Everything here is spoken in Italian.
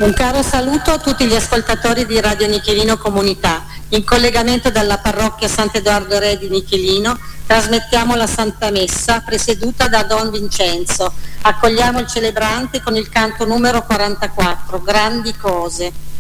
Un caro saluto a tutti gli ascoltatori di Radio Nichelino Comunità. In collegamento dalla parrocchia Sant'Edoardo Re di Nichelino trasmettiamo la Santa Messa presieduta da Don Vincenzo. Accogliamo il celebrante con il canto numero 44, Grandi Cose.